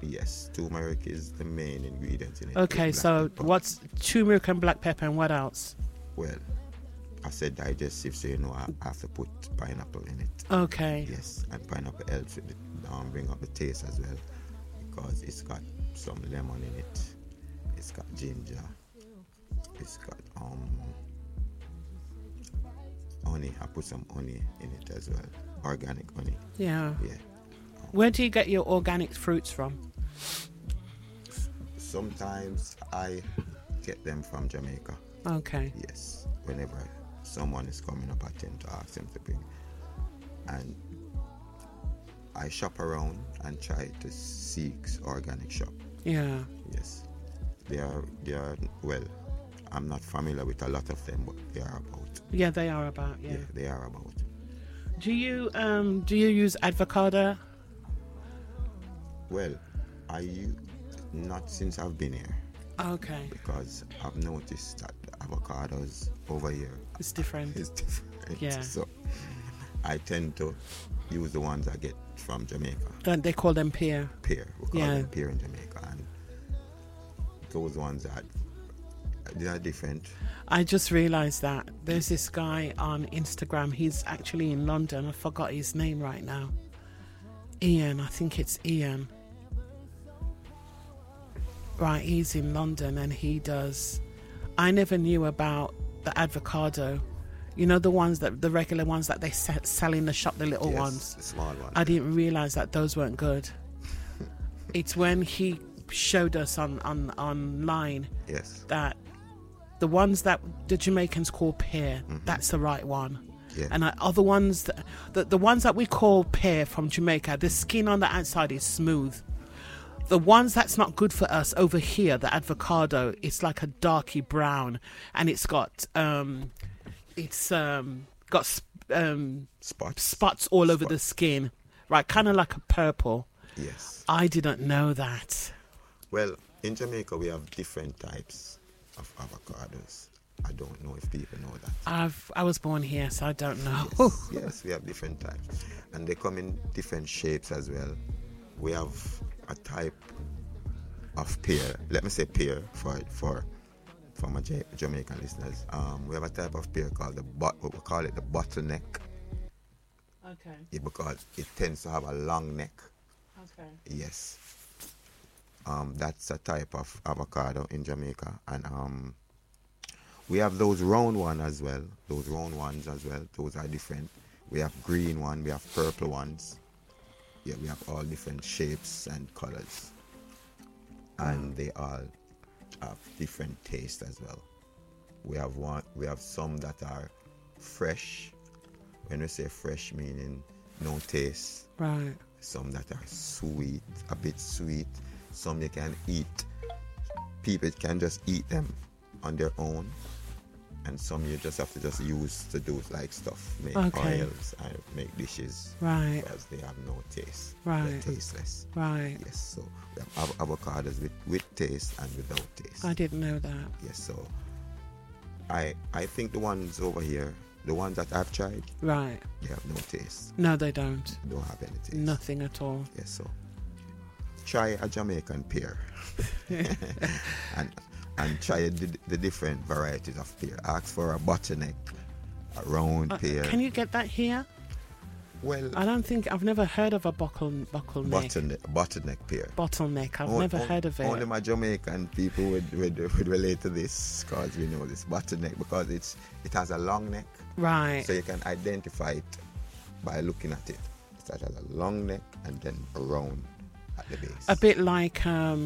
Yes, turmeric is the main ingredient in it. Okay, with black so pepper. what's turmeric and black pepper, and what else? Well, I said digestive, so I have to put pineapple in it. Okay. Yes, and pineapple helps with bring up the taste as well, because it's got some lemon in it. It's got ginger. It's got honey. I put some honey in it as well. Organic honey. Yeah. Yeah. Where do you get your organic fruits from? Sometimes I get them from Jamaica. Okay. Yes. Whenever someone is coming up, I tend to ask them to bring. And I shop around and try to seek organic shop. Yeah. Yes. They are well, I'm not familiar with a lot of them, but they are about. Yeah, they are about, yeah. They are about. Do you use avocado? Well, not since I've been here, Okay. because I've noticed that the avocados over here It's different. is different. Yeah. So I tend to use the ones I get from Jamaica. And they call them pear. Pear. We call Yeah. them pear in Jamaica. And those ones they are different. I just realised that there's this guy on Instagram. He's actually in London. I forgot his name right now. Ian. I think it's Ian. Right, he's in London and he does... I never knew about the avocado. You know, the regular ones that they sell in the shop, the little Yes, ones. the small ones. I didn't realise that those weren't good. It's when he showed us online Yes. that the ones that the Jamaicans call pear, that's the right one. Yeah. And other ones, the ones that we call pear from Jamaica, the skin on the outside is smooth. The ones that's not good for us over here, the avocado, it's like a darky brown, and it's got spots all over the skin, right? Kind of like a purple. Yes. I didn't know that. Well, in Jamaica we have different types of avocados. I don't know if people know that. I was born here, so I don't know. Yes, we have different types, and they come in different shapes as well. We have a type of pear. Let me say pear for my Jamaican listeners. We have a type of pear called what we call it the bottleneck. Okay. Yeah, because it tends to have a long neck. Okay. Yes. That's a type of avocado in Jamaica, and we have those round ones as well. Those are different. We have green one. We have purple ones. Yeah, we have all different shapes and colors, and they all have different taste as well. We have some that are fresh. When we say fresh, meaning no taste. Right. Some that are sweet, a bit sweet. Some you can eat. People can just eat them on their own, and some you just have to use to do like stuff, make oils and make dishes. Right. Because they have no taste. Right. They're tasteless. Right. Yes. So we have avocados with taste and without taste. I didn't know that. Yes. So I think the ones over here, the ones that I've tried, Right. they have no taste. No, they don't. They don't have any taste. Nothing at all. Yes. So try a Jamaican pear. and try the different varieties of pear. Ask for a bottleneck, a round pear. Can you get that here? Well, I've never heard of a bottleneck. Bottleneck pear. Bottleneck. I've never heard of it. Only my Jamaican people would relate to this, because we know this bottleneck, because it has a long neck. Right. So you can identify it by looking at it. It has a long neck and then a round at the base. A bit like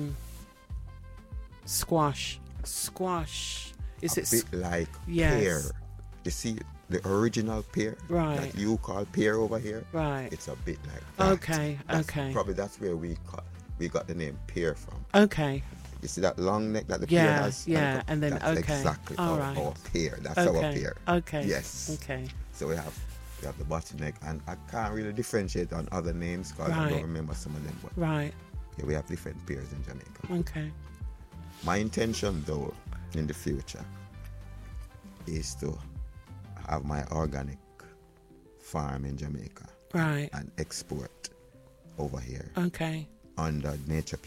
squash. Squash. Is it? A bit like Yes. pear. You see the original pear Right. that you call pear over here? Right. It's a bit like that. Okay. Okay. Probably that's where we got the name pear from. Okay. You see that long neck that the pear Yeah. has? Yeah. And then that's okay. exactly All our right. pear. That's Okay. our pear. Okay. Yes. Okay. So we have the bottleneck, and I can't really differentiate on other names because I Right. don't remember some of them. But Right. yeah, we have different pears in Jamaica. Okay. My intention, though, in the future is to have my organic farm in Jamaica Right. and export over here Okay. under Nature